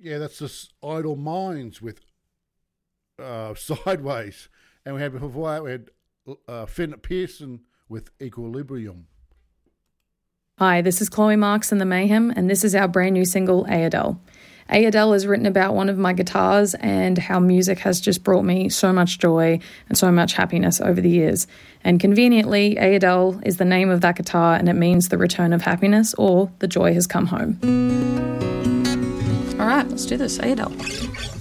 Yeah, that's just Idle Minds with Sideways. And we had before that, we had Finn Pearson with Equilibrium. Hi, this is Chloe Marks and the Mayhem, and this is our brand new single, Adele. Adele is written about one of my guitars and how music has just brought me so much joy and so much happiness over the years. And conveniently, Adele is the name of that guitar, and it means the return of happiness or the joy has come home. All right, let's do this, Adele.